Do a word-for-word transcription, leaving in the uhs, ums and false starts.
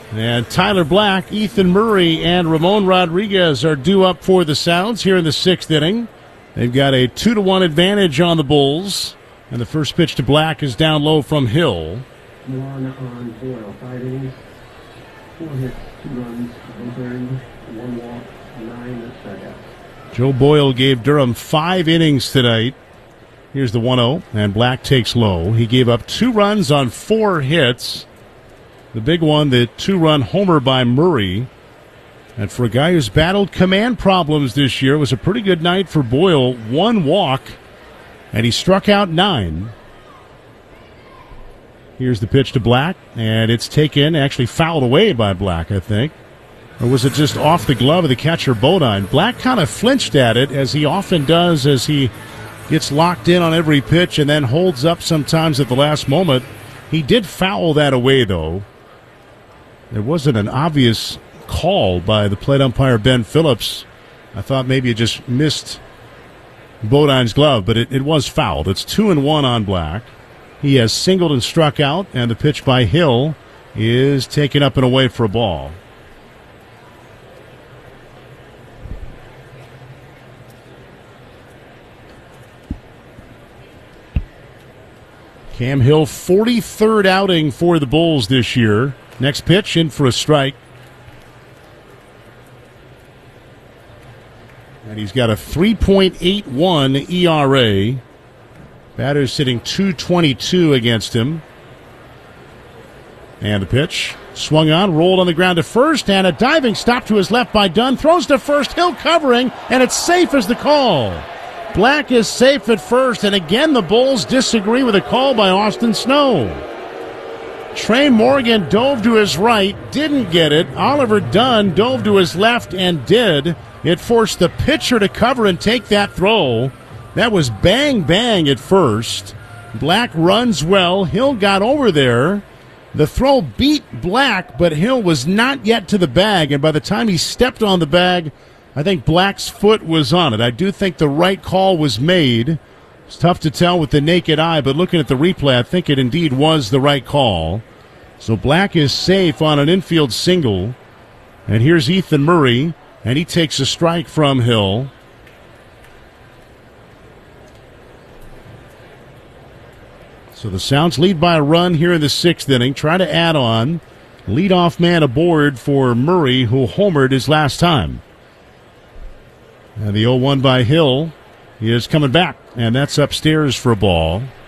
And Tyler Black, Ethan Murray, and Ramon Rodriguez are due up for the Sounds here in the sixth inning. They've got a two to one advantage on the Bulls. And the first pitch to Black is down low from Hill. One on Boyle, five innings, four hits, two runs, one earned, one walk, nine strikeouts. Joe Boyle gave Durham five innings tonight. Here's the one oh, and Black takes low. He gave up two runs on four hits. The big one, the two-run homer by Murray. And for a guy who's battled command problems this year, it was a pretty good night for Boyle. One walk, and he struck out nine. Here's the pitch to Black, and it's taken, actually fouled away by Black, I think. Or was it just off the glove of the catcher, Bodine? Black kind of flinched at it, as he often does as he gets locked in on every pitch and then holds up sometimes at the last moment. He did foul that away, though. There wasn't an obvious call by the plate umpire, Ben Phillips. I thought maybe it just missed Bodine's glove, but it, it was fouled. It's two and one on Black. He has singled and struck out, and the pitch by Hill is taken up and away for a ball. Cam Hill, forty-third outing for the Bulls this year. Next pitch, in for a strike. And he's got a three point eight one E R A. Batter's sitting two twenty-two against him. And the pitch. Swung on, rolled on the ground to first, and a diving stop to his left by Dunn. Throws to first, Hill covering, and it's safe as the call. Black is safe at first, and again the Bulls disagree with a call by Austin Snow. Trey Morgan dove to his right, didn't get it. Oliver Dunn dove to his left and did. It forced the pitcher to cover and take that throw. That was bang, bang at first. Black runs well. Hill got over there. The throw beat Black, but Hill was not yet to the bag, and by the time he stepped on the bag, I think Black's foot was on it. I do think the right call was made. It's tough to tell with the naked eye, but looking at the replay, I think it indeed was the right call. So Black is safe on an infield single. And here's Ethan Murray, and he takes a strike from Hill. So the Sounds lead by a run here in the sixth inning. Try to add on. Leadoff man aboard for Murray, who homered his last time. And the oh one by Hill is coming back, and that's upstairs for a ball.